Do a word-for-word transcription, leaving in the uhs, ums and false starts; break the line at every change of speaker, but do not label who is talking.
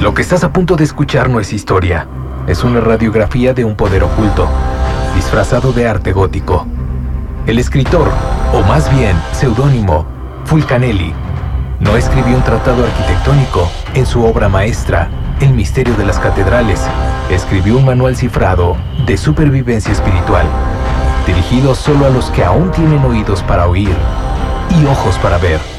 Lo que estás a punto de escuchar no es historia. Es una radiografía de un poder oculto, disfrazado de arte gótico. El escritor, o más bien seudónimo, Fulcanelli, no escribió un tratado arquitectónico en su obra maestra, El misterio de las catedrales. Escribió un manual cifrado de supervivencia espiritual, dirigido solo a los que aún tienen oídos para oír y ojos para ver.